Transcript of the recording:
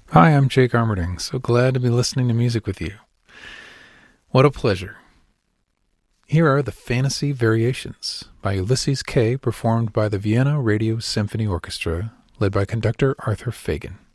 Hi, I'm Jake Armerding. So glad to be listening to music with you. What a pleasure. Here are the Fantasy Variations by Ulysses K., performed by the Vienna Radio Symphony Orchestra, led by conductor Arthur Fagan.